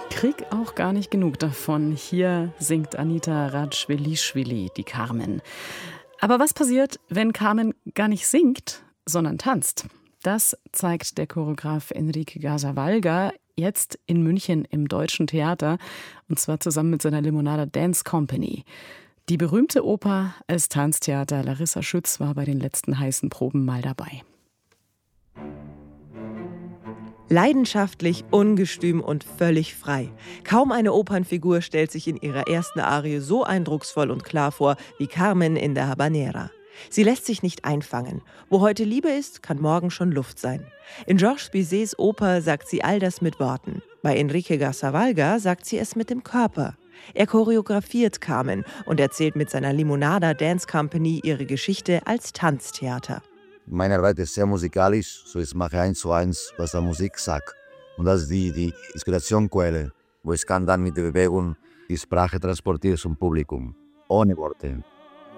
Krieg auch gar nicht genug davon. Hier singt Anita Radschwili-Schwili, die Carmen. Aber was passiert, wenn Carmen gar nicht singt, sondern tanzt? Das zeigt der Choreograf Enrique Gasavalga jetzt in München im Deutschen Theater, und zwar zusammen mit seiner Limonada Dance Company. Die berühmte Oper als Tanztheater. Larissa Schütz war bei den letzten heißen Proben mal dabei. Leidenschaftlich, ungestüm und völlig frei. Kaum eine Opernfigur stellt sich in ihrer ersten Arie so eindrucksvoll und klar vor wie Carmen in der Habanera. Sie lässt sich nicht einfangen. Wo heute Liebe ist, kann morgen schon Luft sein. In Georges Bizets Oper sagt sie all das mit Worten. Bei Enrique Gasavalga sagt sie es mit dem Körper. Er choreografiert Carmen und erzählt mit seiner Limonada Dance Company ihre Geschichte als Tanztheater. Meine Arbeit ist sehr musikalisch, so ich mache 1:1, was die Musik sagt. Und das ist die Inspirationsquelle, wo ich kann dann mit der Bewegung die Sprache transportieren zum Publikum, ohne Worte.